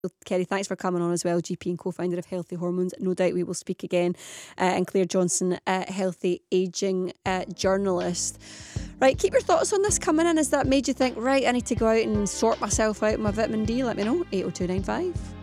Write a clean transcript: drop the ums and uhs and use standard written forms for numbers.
Kerry, thanks for coming on as well, GP and co-founder of Healthy Hormones. No doubt we will speak again. And Claire Johnson, healthy ageing journalist. Right, keep your thoughts on this coming in. Has that made you think, right, I need to go out and sort myself out my vitamin D? Let me know, 80295.